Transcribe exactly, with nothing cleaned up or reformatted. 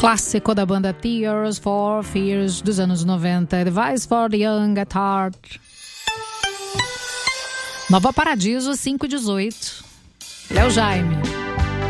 Clássico da banda Tears for Fears dos anos noventa, Device for the Young at Heart. Nova Paradiso, cinco e dezoito. Léo Jaime.